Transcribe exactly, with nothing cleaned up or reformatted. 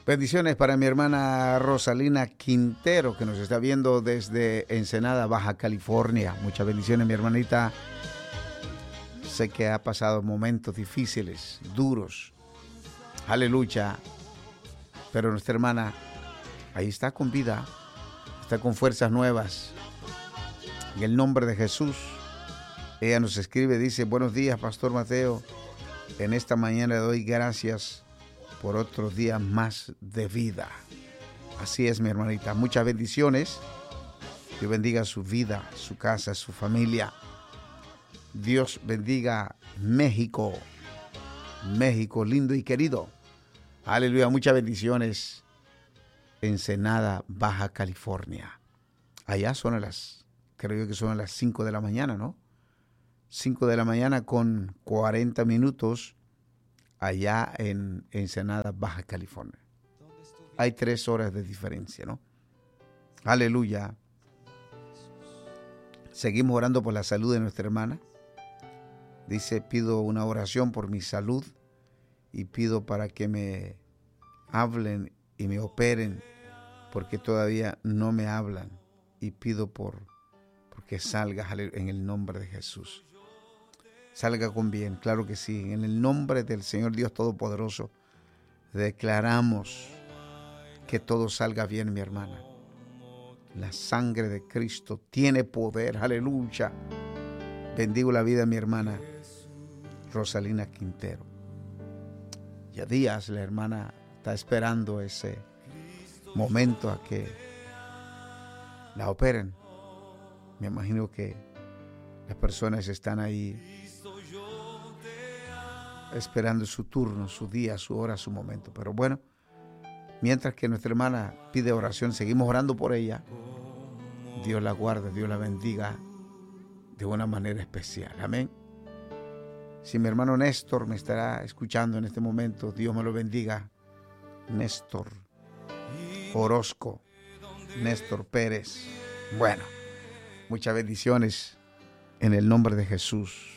Bendiciones para mi hermana Rosalina Quintero, que nos está viendo desde Ensenada, Baja California. Muchas bendiciones, mi hermanita. Sé que ha pasado momentos difíciles, duros. Aleluya. Pero nuestra hermana ahí está con vida, está con fuerzas nuevas. En el nombre de Jesús. Ella nos escribe, dice: buenos días, Pastor Mateo. En esta mañana le doy gracias por otros días más de vida. Así es, mi hermanita. Muchas bendiciones. Dios bendiga su vida, su casa, su familia. Dios bendiga México. México lindo y querido. Aleluya. Muchas bendiciones. Ensenada, Baja California. Allá son las, creo yo que son las cinco de la mañana, ¿no? cinco de la mañana con cuarenta minutos. Allá en Ensenada, Baja California. Hay tres horas de diferencia, ¿no? Aleluya. Seguimos orando por la salud de nuestra hermana. Dice: pido una oración por mi salud y pido para que me hablen y me operen, porque todavía no me hablan, y pido por porque salga en el nombre de Jesús. Salga con bien, claro que sí. En el nombre del Señor Dios Todopoderoso, declaramos que todo salga bien, mi hermana. La sangre de Cristo tiene poder, aleluya. Bendigo la vida de mi hermana Rosalina Quintero. Ya días la hermana está esperando ese momento a que la operen. Me imagino que las personas están ahí esperando su turno, su día, su hora, su momento. Pero bueno, mientras que nuestra hermana pide oración, seguimos orando por ella. Dios la guarde, Dios la bendiga de una manera especial. Amén. Si mi hermano Néstor me estará escuchando en este momento, Dios me lo bendiga. Néstor Orozco, Néstor Pérez. Bueno, muchas bendiciones en el nombre de Jesús.